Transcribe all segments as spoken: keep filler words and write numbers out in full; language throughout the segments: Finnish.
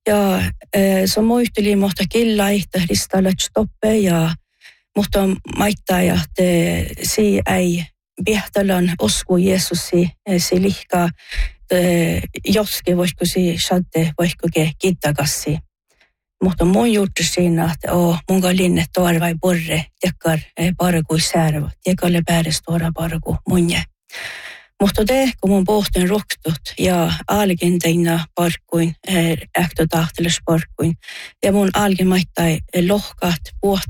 Ja äh, så muisteli mohta killaita ristalat stoppe ja mohta maittaa ja te si ei bihtalan osku Jeesusi se lihka joske voisiko si shadde voisiko ke kittagassi. Mutta mun juttu siinä, että oo, mun linne tuorvai borre, tekkar parku särva, tekalle pääres tuora parku munje. Mutta te, kun mun pohtin roktut ja algin teina parkuin, ähtö tahteles parkuin, ja mun algin maittai lohkat, puot,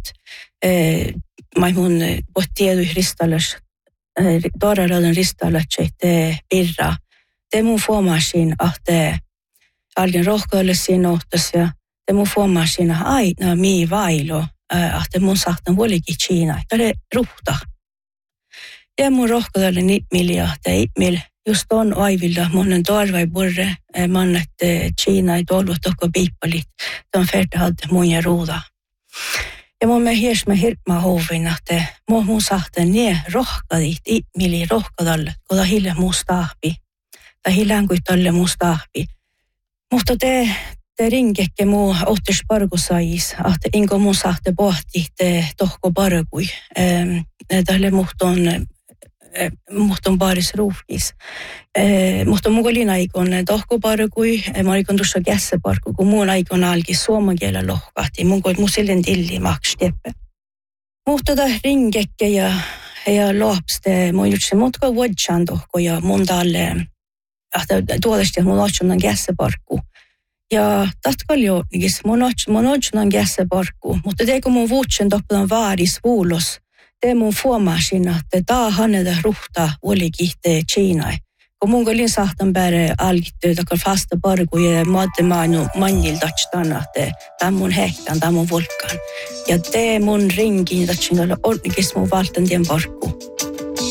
mai mun puot tiedui ristalles, tuoraradan ristalles, te pirra. Te mun fuomasin, että algin rohkaille siinä ohtas ja det mun får siinä aina mii vailo, että mun sahtan vuolikin Kiina. Tämä ruhta. Ja mun rohkadalle nippmilia, että mil just on aivilla monen tarvai borre, mannet Kiina ei tollut tokko piippalit. Tämän färtä hadde mun ja ruuda. Ja mun me hiers me hirma hovin, että mun mun sahtan nie rohkadit, ippmili rohkadalle, kun ta hille mun stahpi. Tai hillään kuin talle mun stahpi. Mutta te Te ringekke muu ottis parkusais, että inko mun sahte pohti te tohko parkui. Tälle muhton muhton paris ruuhkis. Muhton mukolin aikon tohko parkui, mä aikon tuossa kässä parku, kun muun aikon alki suomen kielä lohkahti. Mun koit mun silleen tilli maks teppe. Muhto ta ringekke ja ja lopste mun jutsi mutka vuodjan tohko ja mun talle, että tuolesti mun otsan kässä parku. Ja tatkaljo, mun on kässä parkku, mutta teikö mun vuotsen toppulan vaaris vuulos, te mun fuomasin, että taa hanneta ruhta olikin te Kiinai. Kun mun kolin sahtan päälle alkittu, takar fasta parku ja maatte maanu mannil tatstan, että tämä mun hehtan, tämä mun volkan. Ja te mun ringin tatsin, että onnikis mun valtan tien parkku.